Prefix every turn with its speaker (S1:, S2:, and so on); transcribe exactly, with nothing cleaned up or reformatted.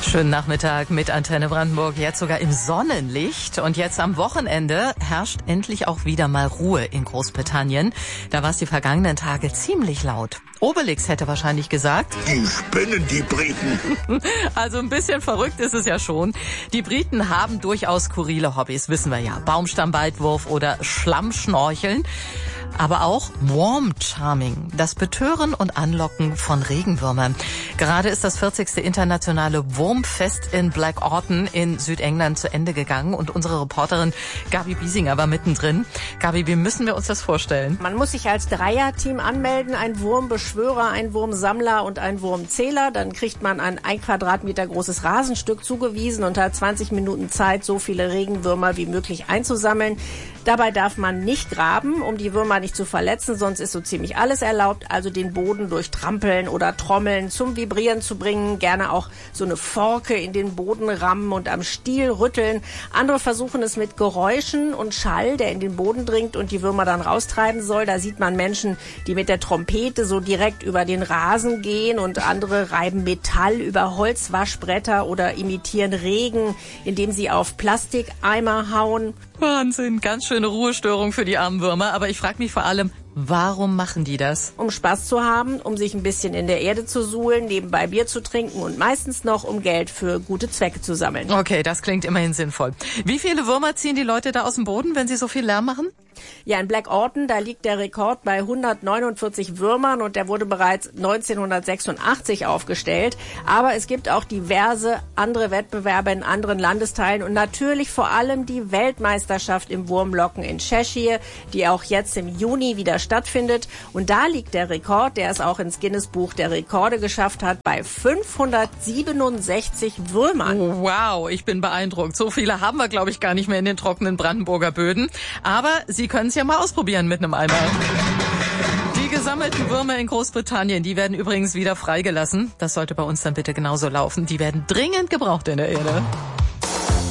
S1: Schönen Nachmittag mit Antenne Brandenburg, jetzt sogar im Sonnenlicht. Und jetzt am Wochenende herrscht endlich auch wieder mal Ruhe in Großbritannien. Da war es die vergangenen Tage ziemlich laut. Obelix hätte wahrscheinlich gesagt:
S2: Die spinnen, die Briten.
S1: Also ein bisschen verrückt ist es ja schon. Die Briten haben durchaus skurrile Hobbys, wissen wir ja. Baumstammweitwurf oder Schlammschnorcheln. Aber auch Worm Charming, das Betören und Anlocken von Regenwürmern. Gerade ist das vierzigste internationale Wurmfest in Blackawton in Südengland zu Ende gegangen und unsere Reporterin Gabi Biesinger war mittendrin. Gabi, wie müssen wir uns das vorstellen?
S3: Man muss sich als Dreierteam anmelden, ein Wurmbeschwörer, ein Wurmsammler und ein Wurmzähler. Dann kriegt man ein ein Quadratmeter großes Rasenstück zugewiesen und hat zwanzig Minuten Zeit, so viele Regenwürmer wie möglich einzusammeln. Dabei darf man nicht graben, um die Würmer nicht zu verletzen, sonst ist so ziemlich alles erlaubt. Also den Boden durch Trampeln oder Trommeln zum Vibrieren zu bringen, gerne auch so eine Forke in den Boden rammen und am Stiel rütteln. Andere versuchen es mit Geräuschen und Schall, der in den Boden dringt und die Würmer dann raustreiben soll. Da sieht man Menschen, die mit der Trompete so direkt über den Rasen gehen, und andere reiben Metall über Holzwaschbretter oder imitieren Regen, indem sie auf Plastikeimer hauen.
S1: Wahnsinn, ganz schöne Ruhestörung für die armen Würmer. Aber ich frage mich vor allem, warum machen die das?
S3: Um Spaß zu haben, um sich ein bisschen in der Erde zu suhlen, nebenbei Bier zu trinken und meistens noch, um Geld für gute Zwecke zu sammeln.
S1: Okay, das klingt immerhin sinnvoll. Wie viele Würmer ziehen die Leute da aus dem Boden, wenn sie so viel Lärm machen?
S3: Ja, in Blackawton, da liegt der Rekord bei hundertneunundvierzig Würmern und der wurde bereits neunzehnhundertsechsundachtzig aufgestellt. Aber es gibt auch diverse andere Wettbewerbe in anderen Landesteilen und natürlich vor allem die Weltmeisterschaft im Wurmlocken in Cheshire, die auch jetzt im Juni wieder stattfindet. Und da liegt der Rekord, der es auch ins Guinness-Buch der Rekorde geschafft hat, bei fünfhundertsiebenundsechzig Würmern.
S1: Oh, wow, ich bin beeindruckt. So viele haben wir, glaube ich, gar nicht mehr in den trockenen Brandenburger Böden. Aber Sie können es ja mal ausprobieren mit einem Eimer. Die gesammelten Würmer in Großbritannien, die werden übrigens wieder freigelassen. Das sollte bei uns dann bitte genauso laufen. Die werden dringend gebraucht in der Erde.